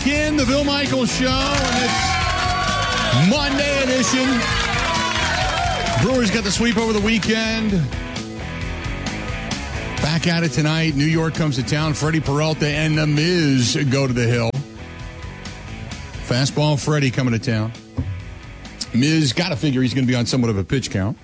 back in the Bill Michaels Show on this Monday edition. Brewers got the sweep over the weekend. Back at it tonight. New York comes to town. Freddie Peralta and The Miz go to the Hill. Fastball Freddie coming to town. Miz, got to figure he's going to be on somewhat of a pitch count.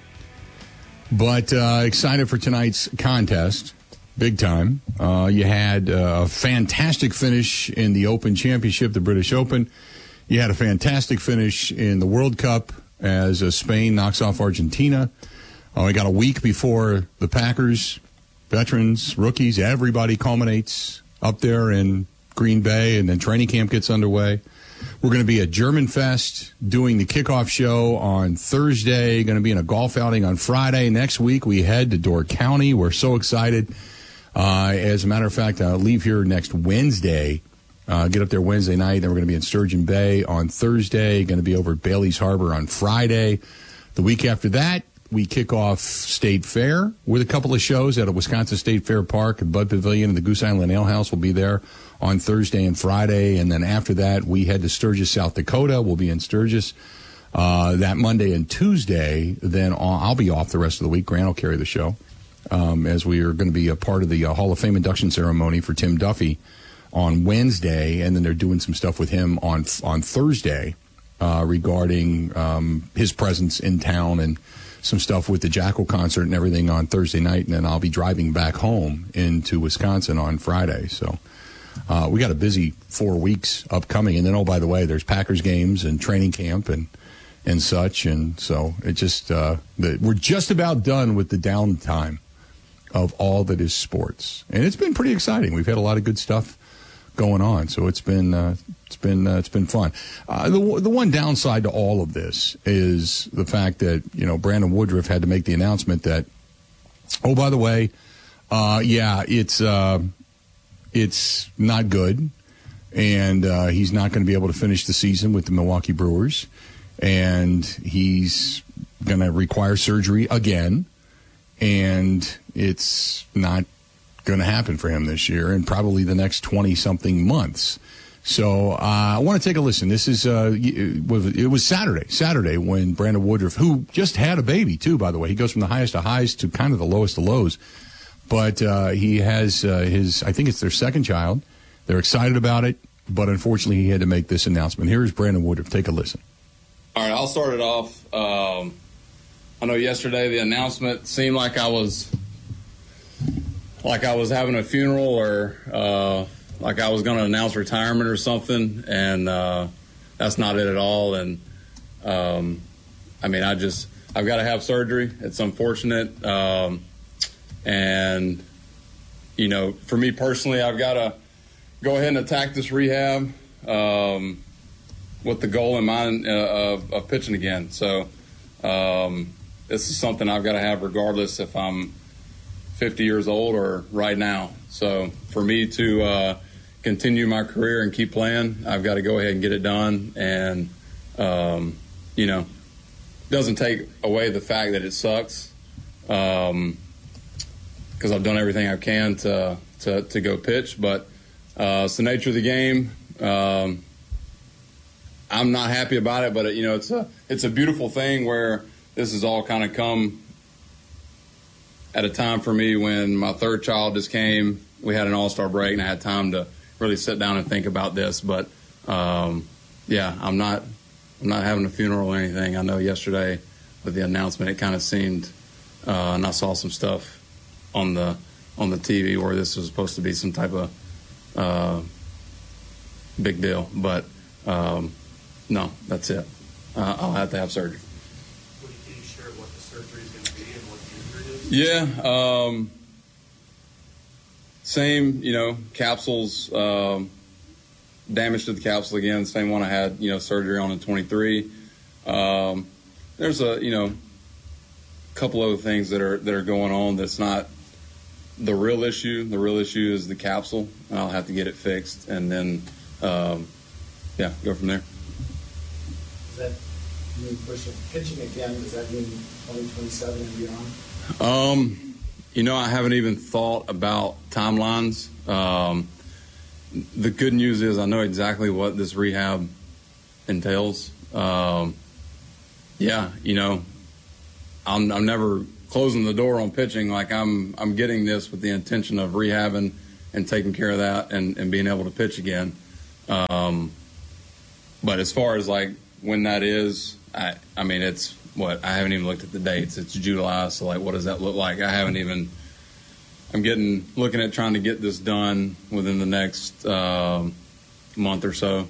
But excited for tonight's contest. Big time. You had a fantastic finish in the Open Championship, the British Open. You had a fantastic finish in the World Cup as Spain knocks off Argentina. We got a week before the Packers, veterans, rookies, everybody culminates up there in Green Bay, and then training camp gets underway. We're going to be at German Fest doing the kickoff show on Thursday. Going to be in a golf outing on Friday. Next week, we head to Door County. We're so excited. As a matter of fact, I'll leave here next Wednesday. Get up there Wednesday night. Then we're going to be in Sturgeon Bay on Thursday. Going to be over at Bailey's Harbor on Friday. The week after that, we kick off State Fair with a couple of shows at a Wisconsin State Fair Park. Bud Pavilion and the Goose Island Ale House will be there on Thursday and Friday. And then after that, we head to Sturgis, South Dakota. We'll be in Sturgis that Monday and Tuesday. Then I'll be off the rest of the week. Grant will carry the show as we are going to be a part of the Hall of Fame induction ceremony for Tim Duffy on Wednesday. And then they're doing some stuff with him on Thursday regarding his presence in town and some stuff with the Jackal concert and everything on Thursday night, and then I'll be driving back home into Wisconsin on Friday. So we got a busy 4 weeks upcoming. And then, oh, by the way, there's Packers games and training camp and such. And so it just we're just about done with the downtime of all that is sports. And it's been pretty exciting. We've had a lot of good stuff going on. So it's been fun. The one downside to all of this is the fact that, Brandon Woodruff had to make the announcement that, oh, by the way, it's not good, and he's not going to be able to finish the season with the Milwaukee Brewers, and he's going to require surgery again, and it's not going to happen for him this year and probably the next 20-something months. So I want to take a listen. This is it was Saturday when Brandon Woodruff, who just had a baby too, by the way. He goes from the highest of highs to kind of the lowest of lows. But he has I think it's their second child. They're excited about it, but unfortunately he had to make this announcement. Here's Brandon Woodruff. Take a listen. All right, I'll start it off. I know yesterday the announcement seemed like I was having a funeral or like I was going to announce retirement or something, and that's not it at all. And I've got to have surgery. It's unfortunate. And, for me personally, I've got to go ahead and attack this rehab with the goal in mind of pitching again. So this is something I've got to have regardless if I'm 50 years old or right now. So for me to continue my career and keep playing, I've got to go ahead and get it done. And, doesn't take away the fact that it sucks because I've done everything I can to go pitch. But it's the nature of the game. I'm not happy about it, but, it's a beautiful thing where this has all kind of come at a time for me when my third child just came. We had an all-star break, and I had time to really sit down and think about this. But, I'm not having a funeral or anything. I know yesterday with the announcement, it kind of seemed, and I saw some stuff on the TV where this was supposed to be some type of big deal. But, no, that's it. I'll have to have surgery. Can you share what the surgery is going to be and what the injury is? Yeah. Same, capsules, damage to the capsule again, same one I had, surgery on in 23. There's a, couple other things that are going on that's not the real issue. The real issue is the capsule, and I'll have to get it fixed and then, go from there. Does that mean pushing pitching again? Does that mean 2027 and beyond? I haven't even thought about timelines. the good news is I know exactly what this rehab entails. Yeah, you know, I'm never closing the door on pitching. Like I'm getting this with the intention of rehabbing and taking care of that and being able to pitch again. But as far as like when that is, I mean, it's what, I haven't even looked at the dates. It's July, so like, what does that look like? I'm looking at trying to get this done within the next month or so.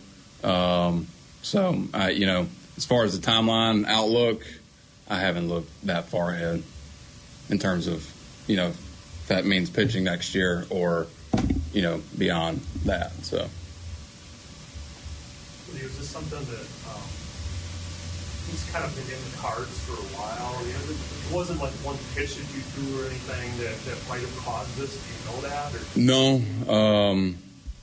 You know, as far as the timeline outlook, I haven't looked that far ahead in terms of, you know, if that means pitching next year or, you know, beyond that. So. Is this something that it's kind of been in the cards for a while? You know, it wasn't like one pitch that you threw or anything that might have caused this. Do you know that? Or? No.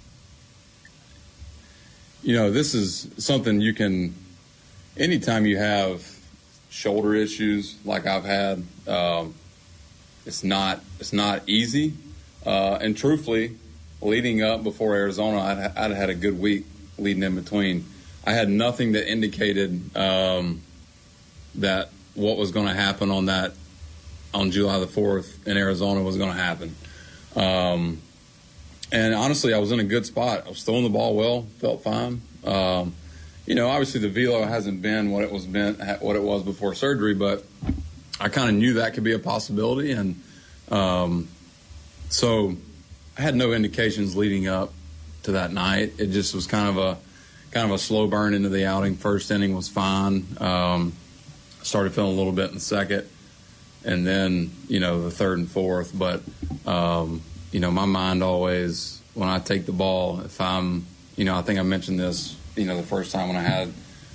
You know, this is something you can, anytime you have shoulder issues like I've had, it's not easy. And truthfully, leading up before Arizona, I'd had a good week leading in between. I had nothing that indicated that what was going to happen on July the 4th in Arizona was going to happen. And honestly, I was in a good spot. I was throwing the ball well, felt fine. You know, obviously the velo hasn't been what it was before surgery, but I kind of knew that could be a possibility, and so I had no indications leading up to that night. It just was kind of a slow burn into the outing. First inning was fine. Started feeling a little bit in the second, and then, you know, the third and fourth. But you know, my mind always, when I take the ball, if I'm, you know, I think I mentioned this, you know, the first time when I had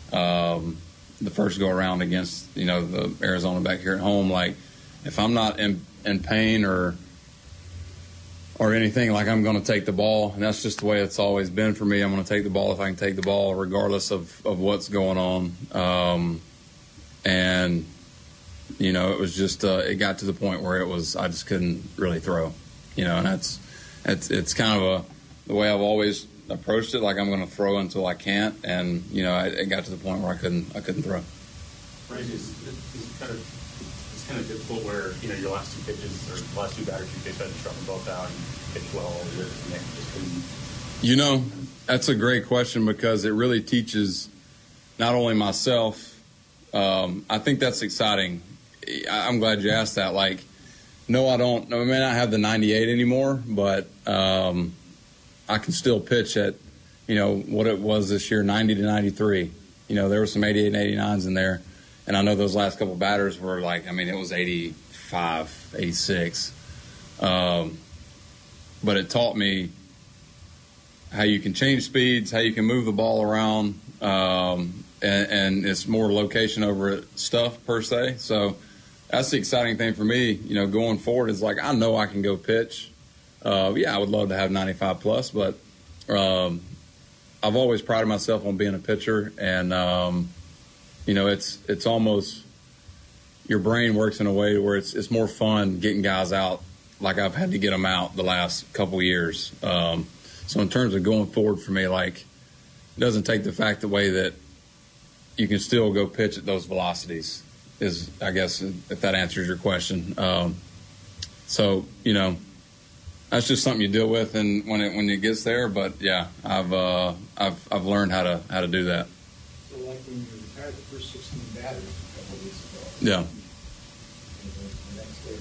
the first go around against, you know, the Arizona back here at home, like if I'm not in pain or anything, like I'm going to take the ball, and that's just the way it's always been for me. I'm going to take the ball if I can take the ball, regardless of what's going on. And you know, it was just it got to the point where I just couldn't really throw, you know, and it's kind of the way I've always approached it. Like I'm going to throw until I can't, and you know, it got to the point where I couldn't throw. It's kind of difficult where, you know, your last two pitches or the last two batters you pitched, had to struggle both out and pitch well all year, and they just couldn't. You know, that's a great question, because it really teaches not only myself. I think that's exciting. I'm glad you asked that. Like, no, I don't. I may not have the 98 anymore, but I can still pitch at, you know, what it was this year, 90 to 93. You know, there were some 88 and 89s in there. And I know those last couple batters were like, I mean, it was 85, 86. But it taught me how you can change speeds, how you can move the ball around, and it's more location over stuff per se. So that's the exciting thing for me, you know, going forward, is like, I know I can go pitch. Yeah, I would love to have 95 plus, but I've always prided myself on being a pitcher, and you know, it's almost, your brain works in a way where it's more fun getting guys out like I've had to get them out the last couple years. So in terms of going forward for me, like, it doesn't take the fact away that you can still go pitch at those velocities, is, I guess, if that answers your question. So, you know, that's just something you deal with, and when it gets there. But yeah, I've learned how to do that. So like when you retired the first 16 batters a couple of weeks ago. Yeah. The next day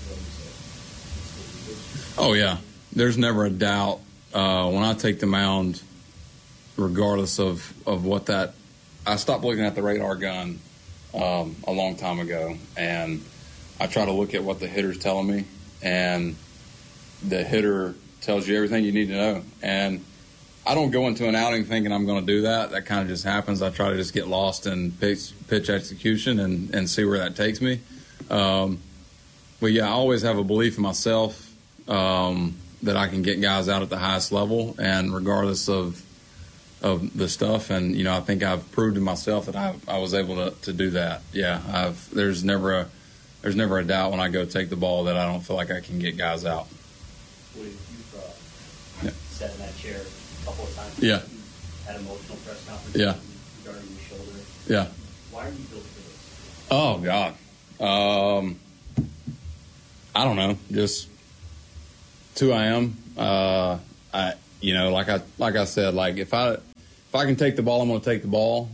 or Oh yeah, there's never a doubt when I take the mound, regardless of what that. I stopped looking at the radar gun a long time ago, and I try to look at what the hitter's telling me, and the hitter tells you everything you need to know. And I don't go into an outing thinking I'm going to do that. That kind of just happens. I try to just get lost in pitch execution and see where that takes me. But yeah, I always have a belief in myself that I can get guys out at the highest level, and regardless of the stuff. And, you know, I think I've proved to myself that I was able to do that. Yeah, there's never a doubt when I go take the ball that I don't feel like I can get guys out. You've sat in that chair a couple of times. Yeah. Had emotional press conferences Yeah. regarding your shoulder. Yeah. Why are you built for this? Oh God, I don't know. Just it's who I am. Like I said, like if I can take the ball, I'm going to take the ball.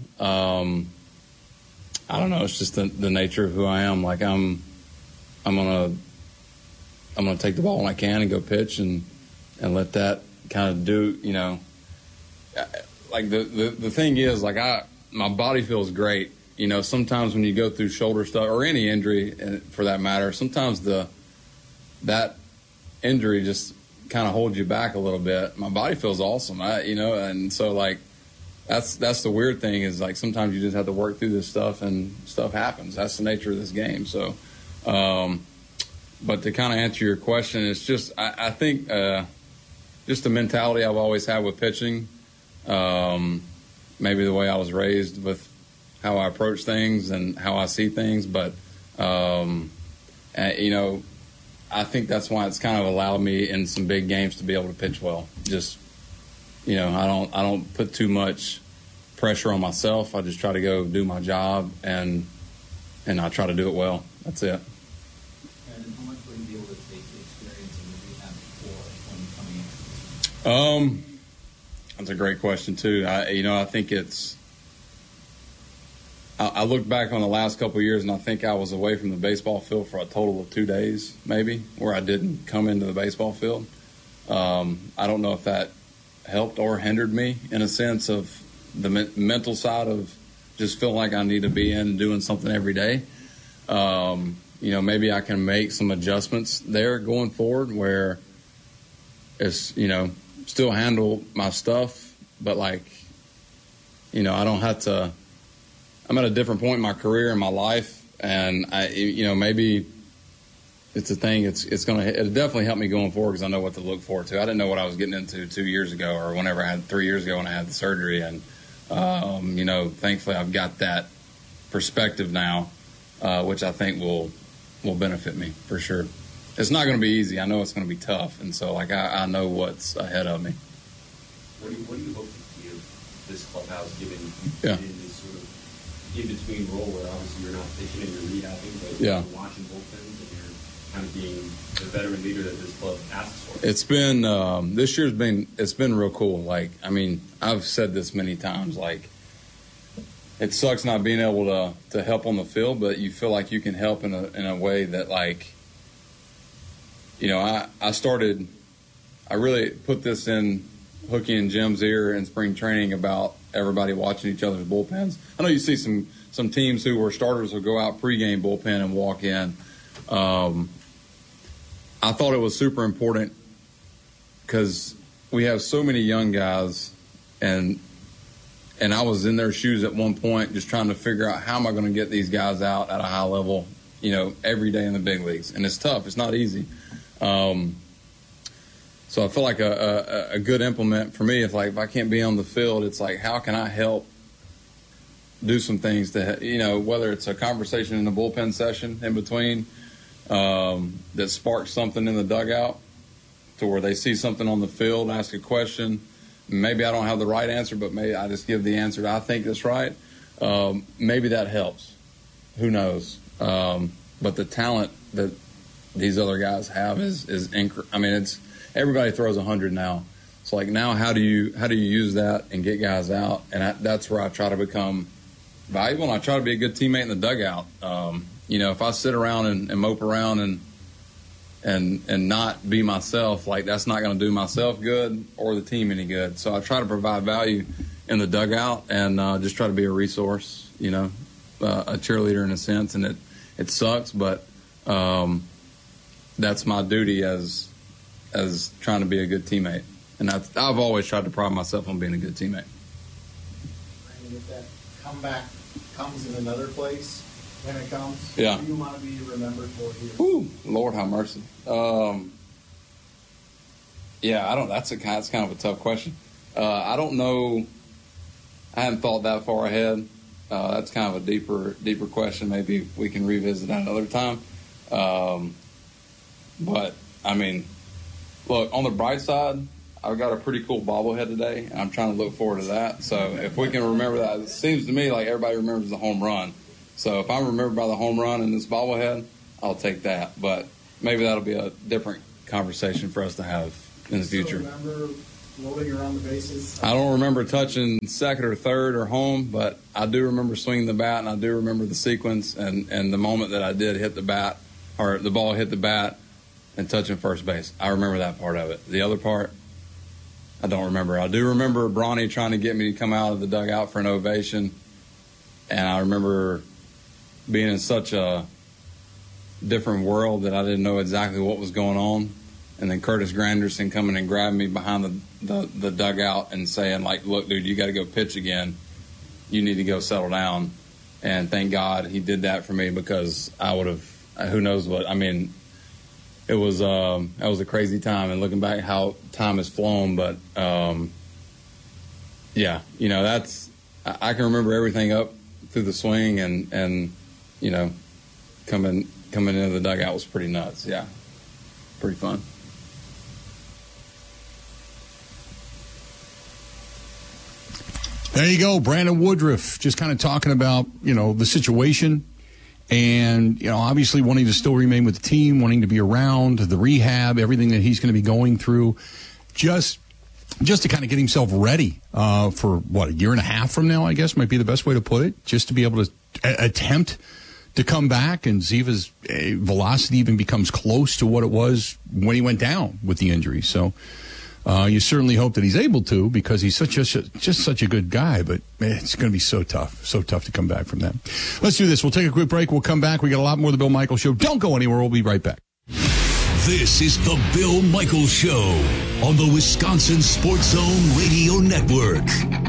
I don't know. It's just the nature of who I am. Like I'm gonna take the ball when I can and go pitch and let that kind of do. You know, like the thing is, like my body feels great. You know, sometimes when you go through shoulder stuff or any injury for that matter, sometimes that injury just kind of holds you back a little bit. My body feels awesome, and so like that's the weird thing is like sometimes you just have to work through this stuff and stuff happens. That's the nature of this game. So, but to kind of answer your question, it's just I think just the mentality I've always had with pitching, maybe the way I was raised with how I approach things and how I see things, but I think that's why it's kind of allowed me in some big games to be able to pitch well. Just, I don't put too much pressure on myself. I just try to go do my job and I try to do it well. That's it. And how much will you be able to take the experience in the rehab before when coming in? That's a great question too. I think I look back on the last couple of years, and I think I was away from the baseball field for a total of 2 days, maybe, where I didn't come into the baseball field. I don't know if that helped or hindered me in a sense of the mental side of just feeling like I need to be in and doing something every day. Maybe I can make some adjustments there going forward where it's, still handle my stuff, but like, I don't have to. I'm at a different point in my career and my life, and maybe it's a thing. It'll definitely help me going forward because I know what to look forward to. I didn't know what I was getting into 2 years ago or whenever I had 3 years ago when I had the surgery, and thankfully I've got that perspective now, which I think will benefit me for sure. It's not going to be easy. I know it's going to be tough, and so like I know what's ahead of me. What do you hope to give this clubhouse, given Yeah. in this sort of in-between role where obviously you're not pitching and you're rehabbing, but Yeah. you're watching bullpens and you're kind of being the veteran leader that this club asks for? It's been this year's been real cool. Like, I mean, I've said this many times. Like, it sucks not being able to help on the field, but you feel like you can help in a way that, like, I really put this in Hookie and Jim's ear in spring training about everybody watching each other's bullpens. I know you see some teams who were starters will go out pregame bullpen and walk in. I thought it was super important because we have so many young guys, and I was in their shoes at one point just trying to figure out how am I going to get these guys out at a high level, every day in the big leagues. And it's tough. It's not easy. So I feel like a good implement for me, if I can't be on the field, it's like, how can I help do some things to, whether it's a conversation in the bullpen session in between that sparks something in the dugout to where they see something on the field, ask a question. Maybe I don't have the right answer, but maybe I just give the answer that I think is right. Maybe that helps. Who knows? But the talent that these other guys have is it's everybody throws 100 now. So like now, how do you use that and get guys out? And that's where I try to become valuable, and I try to be a good teammate in the dugout. If I sit around and mope around and not be myself, like that's not going to do myself good or the team any good. So I try to provide value in the dugout and just try to be a resource, a cheerleader in a sense. And it sucks, but that's my duty as trying to be a good teammate. And I've always tried to pride myself on being a good teammate. And if that comeback comes in another place, when it comes, Yeah. what do you want to be remembered for here? Ooh, Lord have mercy. That's kind of a tough question. I don't know. I hadn't thought that far ahead. That's kind of a deeper question. Maybe we can revisit that another time. But I mean, look, on the bright side, I've got a pretty cool bobblehead today, and I'm trying to look forward to that. So if we can remember that, it seems to me like everybody remembers the home run. So if I'm remembered by the home run in this bobblehead, I'll take that. But maybe that'll be a different conversation for us to have in the future. Do you remember rolling around the bases? I don't remember touching second or third or home, but I do remember swinging the bat, and I do remember the sequence and the moment that I did hit the bat, or the ball hit the bat and touching first base. I remember that part of it. The other part, I don't remember. I do remember Bronny trying to get me to come out of the dugout for an ovation, and I remember being in such a different world that I didn't know exactly what was going on. And then Curtis Granderson coming and grabbing me behind the dugout and saying, like, look, dude, you got to go pitch again. You need to go settle down. And thank God he did that for me, because I would have, who knows what. I mean, it was that was a crazy time. And looking back how time has flown. But, yeah, you know, I can remember everything up through the swing and you know, coming into the dugout was pretty nuts. Yeah, pretty fun. There you go, Brandon Woodruff, just kind of talking about, you know, the situation and, you know, obviously wanting to still remain with the team, wanting to be around, the rehab, everything that he's going to be going through, just to kind of get himself ready for, what, a year and a half from now, I guess, might be the best way to put it, just to be able to attempt to come back and see if his velocity even becomes close to what it was when he went down with the injury. So you certainly hope that he's able to, because he's just such a good guy. But man, it's going to be so tough to come back from that. Let's do this. We'll take a quick break. We'll come back. We got a lot more of the Bill Michaels Show. Don't go anywhere. We'll be right back. This is the Bill Michaels Show on the Wisconsin Sports Zone Radio Network.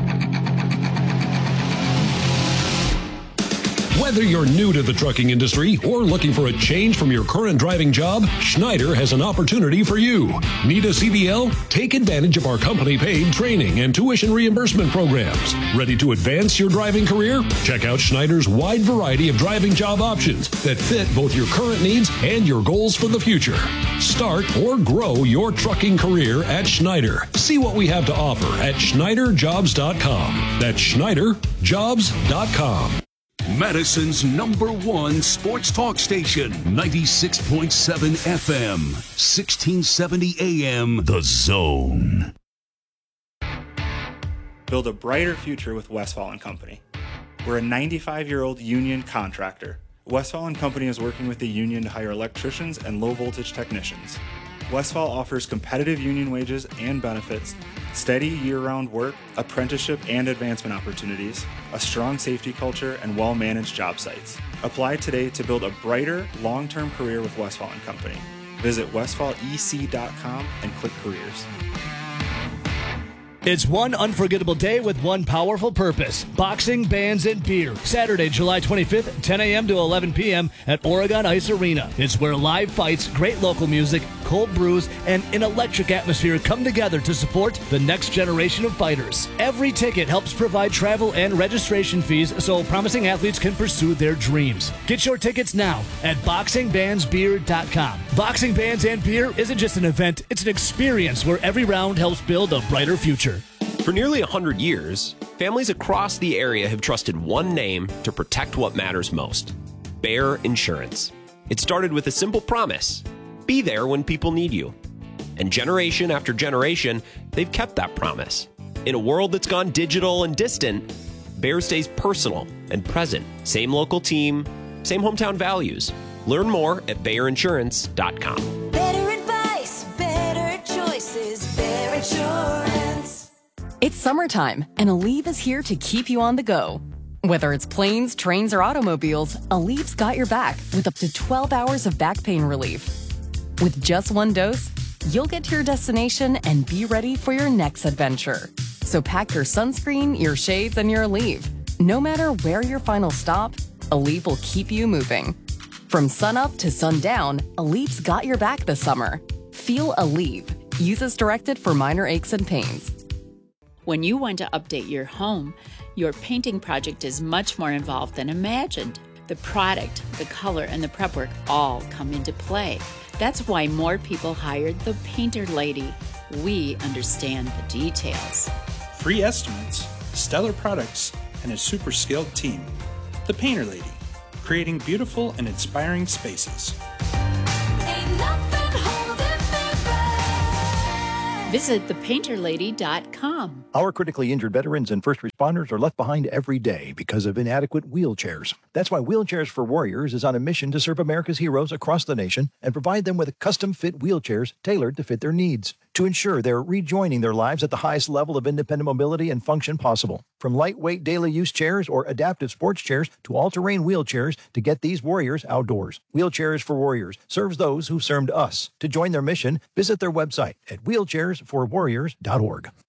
Whether you're new to the trucking industry or looking for a change from your current driving job, Schneider has an opportunity for you. Need a CDL? Take advantage of our company-paid training and tuition reimbursement programs. Ready to advance your driving career? Check out Schneider's wide variety of driving job options that fit both your current needs and your goals for the future. Start or grow your trucking career at Schneider. See what we have to offer at SchneiderJobs.com. That's SchneiderJobs.com. Madison's #1 sports talk station, 96.7 FM, 1670 AM, The Zone. Build a brighter future with Westfall & Company. We're a 95-year-old union contractor. Westfall & Company is working with the union to hire electricians and low-voltage technicians. Westfall offers competitive union wages and benefits, steady year-round work, apprenticeship and advancement opportunities, a strong safety culture, and well-managed job sites. Apply today to build a brighter, long-term career with Westfall & Company. Visit westfallec.com and click Careers. It's one unforgettable day with one powerful purpose. Boxing, bands, and beer. Saturday, July 25th, 10 a.m. to 11 p.m. at Oregon Ice Arena. It's where live fights, great local music, cold brews, and an electric atmosphere come together to support the next generation of fighters. Every ticket helps provide travel and registration fees so promising athletes can pursue their dreams. Get your tickets now at boxingbandsbeer.com. Boxing, Bands, and Beer isn't just an event, it's an experience where every round helps build a brighter future. For nearly 100 years, families across the area have trusted one name to protect what matters most: Bayer Insurance. It started with a simple promise: be there when people need you. And generation after generation, they've kept that promise. In a world that's gone digital and distant, Bayer stays personal and present. Same local team, same hometown values. Learn more at BayerInsurance.com. Better advice, better choices, Bayer Insurance. It's summertime, and Aleve is here to keep you on the go. Whether it's planes, trains, or automobiles, Aleve's got your back with up to 12 hours of back pain relief. With just one dose, you'll get to your destination and be ready for your next adventure. So pack your sunscreen, your shades, and your Aleve. No matter where your final stop, Aleve will keep you moving. From sunup to sundown, Aleve's got your back this summer. Feel Aleve. Use as directed for minor aches and pains. When you want to update your home, your painting project is much more involved than imagined. The product, the color, and the prep work all come into play. That's why more people hired the Painter Lady. We understand the details. Free estimates, stellar products, and a super skilled team. The Painter Lady, creating beautiful and inspiring spaces. Visit thepainterlady.com. Our critically injured veterans and first responders are left behind every day because of inadequate wheelchairs. That's why Wheelchairs for Warriors is on a mission to serve America's heroes across the nation and provide them with custom-fit wheelchairs tailored to fit their needs to ensure they're rejoining their lives at the highest level of independent mobility and function possible. From lightweight daily use chairs or adaptive sports chairs to all-terrain wheelchairs to get these warriors outdoors. Wheelchairs for Warriors serves those who served us. To join their mission, visit their website at wheelchairsforwarriors.org.